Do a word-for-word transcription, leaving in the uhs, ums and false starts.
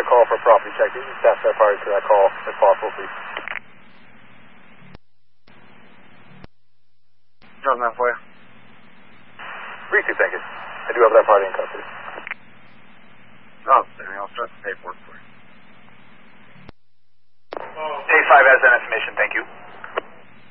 call for a property check. Can you staff that party to that call if possible, please? Done that for you. Briefly, thank you. I do have that party in custody. Oh, I'll start the paperwork for you. A five has that information, thank you.